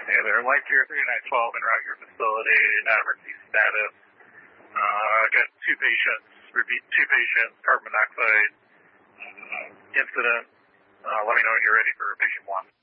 Hey there, Life Gear 3912 en route your facility, emergency status. Got two patients, carbon monoxide incident. Let me know when you're ready for patient one.